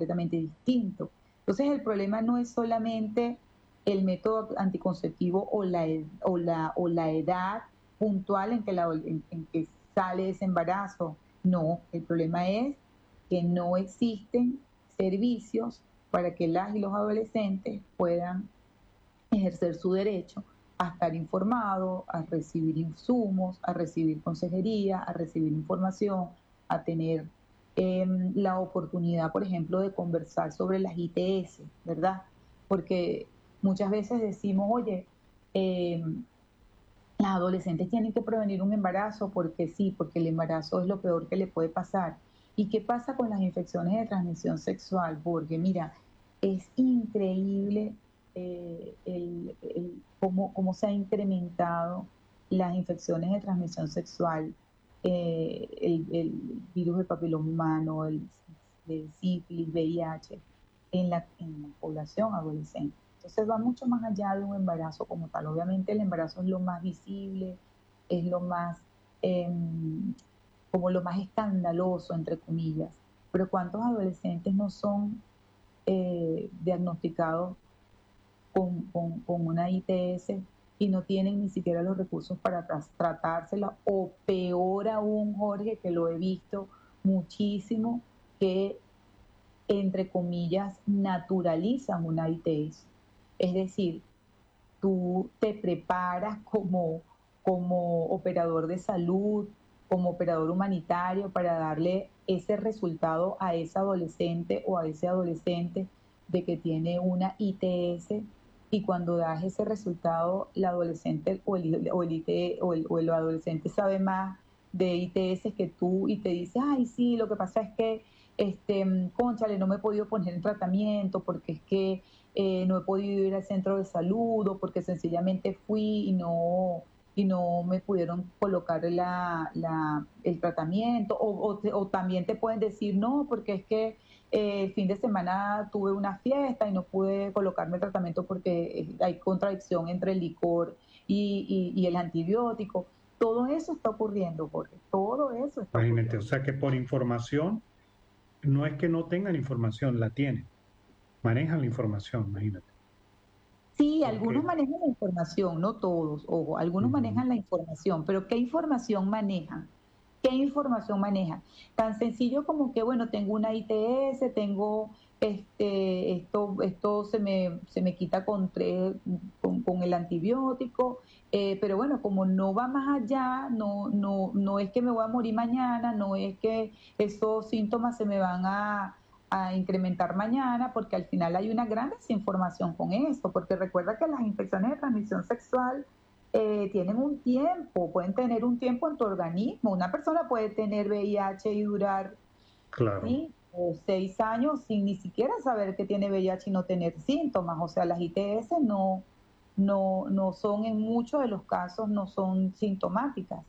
completamente distinto. Entonces el problema no es solamente el método anticonceptivo o la edad puntual en que sale ese embarazo. No, el problema es que no existen servicios para que las y los adolescentes puedan ejercer su derecho a estar informado, a recibir insumos, a recibir consejería, a recibir información, a tener la oportunidad, por ejemplo, de conversar sobre las ITS, ¿verdad? Porque muchas veces decimos, oye, eh, las adolescentes tienen que prevenir un embarazo porque sí, porque el embarazo es lo peor que le puede pasar. ¿Y qué pasa con las infecciones de transmisión sexual? Porque mira, es increíble cómo se ha incrementado las infecciones de transmisión sexual, el virus del papiloma humano, el sífilis, VIH, en la población adolescente. Entonces va mucho más allá de un embarazo como tal. Obviamente el embarazo es lo más visible, es lo más, eh, como lo más escandaloso, entre comillas. Pero ¿cuántos adolescentes no son diagnosticados con una ITS y no tienen ni siquiera los recursos para tratársela? O peor aún, Jorge, que lo he visto muchísimo, que entre comillas, naturalizan una ITS. Es decir, tú te preparas como operador de salud, como operador humanitario para darle ese resultado a esa adolescente o a ese adolescente de que tiene una ITS, y cuando das ese resultado, la adolescente o el adolescente sabe más de ITS que tú y te dice, ay, sí, lo que pasa es que cónchale, no me he podido poner en tratamiento porque es que no he podido ir al centro de salud, o porque sencillamente fui y no me pudieron colocar el tratamiento, o también te pueden decir, no, porque es que el fin de semana tuve una fiesta y no pude colocarme el tratamiento porque hay contradicción entre el licor y el antibiótico. Todo eso está ocurriendo, Jorge, todo eso está Imagínate, o ocurriendo. sea que por información, no es que no tengan información, la tienen, manejan la información, imagínate. Sí, algunos Porque, manejan la información, no todos, ojo, algunos ujú, manejan la información, pero ¿qué información manejan? ¿Qué información manejan? Tan sencillo como que, bueno, tengo una ITS, tengo esto se me quita con el antibiótico, pero bueno, como no va más allá, no es que me voy a morir mañana, no es que esos síntomas se me van a incrementar mañana, porque al final hay una gran desinformación con esto, porque recuerda que las infecciones de transmisión sexual tienen un tiempo, pueden tener un tiempo en tu organismo. Una persona puede tener VIH y durar claro, 5 o 6 años sin ni siquiera saber que tiene VIH y no tener síntomas. O sea, las ITS no son, en muchos de los casos, no son sintomáticas.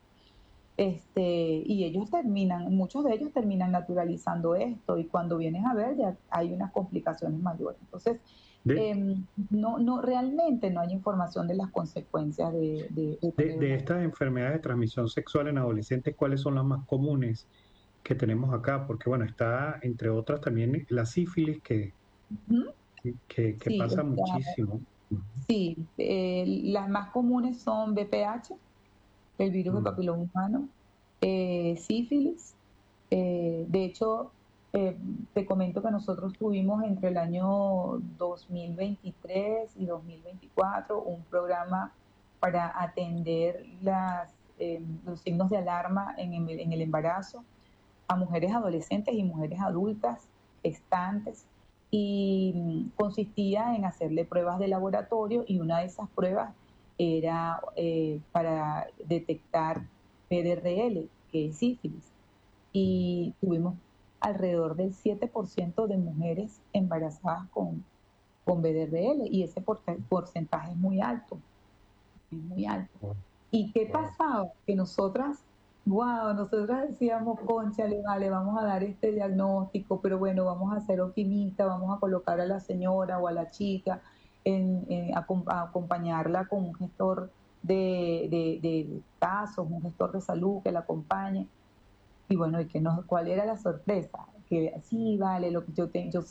Y muchos de ellos terminan naturalizando esto, y cuando vienes a ver ya hay unas complicaciones mayores. Entonces, de, realmente no hay información de las consecuencias de tener de una. estas enfermedades de transmisión sexual en adolescentes, ¿cuáles son las más comunes que tenemos acá? Porque bueno, está entre otras también la sífilis Ujú. que Sí, pasa muchísimo. Ujú, sí, las más comunes son VPH, el virus del ujú. papiloma humano, sífilis. De hecho, eh, te comento que nosotros tuvimos entre el año 2023 y 2024 un programa para atender los signos de alarma en el embarazo a mujeres adolescentes y mujeres adultas, gestantes, y consistía en hacerle pruebas de laboratorio, y una de esas pruebas era para detectar PDRL, que es sífilis, y tuvimos alrededor del 7% de mujeres embarazadas con BDRL, y ese porcentaje es muy alto. Wow, ¿Y qué wow. pasaba? Que nosotras decíamos, cónchale, vale, vamos a dar este diagnóstico, pero bueno, vamos a ser optimistas, vamos a colocar a la señora o a la chica, a acompañarla con un gestor de casos, un gestor de salud que la acompañe. Y bueno, ¿cuál era la sorpresa? Que sí, vale, yo